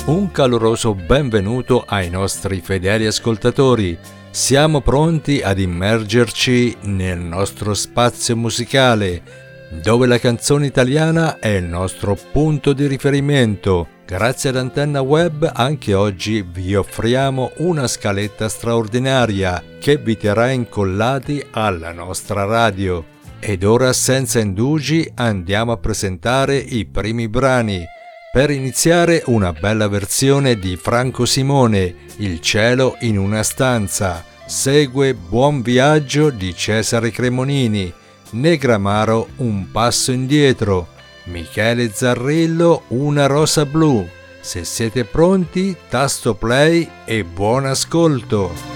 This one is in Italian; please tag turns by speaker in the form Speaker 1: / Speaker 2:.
Speaker 1: Un caloroso benvenuto ai nostri fedeli ascoltatori. Siamo pronti ad immergerci nel nostro spazio musicale, dove la canzone italiana è il nostro punto di riferimento. Grazie ad Antenna Web anche oggi vi offriamo una scaletta straordinaria che vi terrà incollati alla nostra radio. Ed ora, senza indugi, andiamo a presentare i primi brani. Per iniziare, una bella versione di Franco Simone, Il cielo in una stanza. Segue Buon viaggio di Cesare Cremonini, Negramaro, Un passo indietro, Michele Zarrillo, Una rosa blu. Se siete pronti, tasto play e buon ascolto!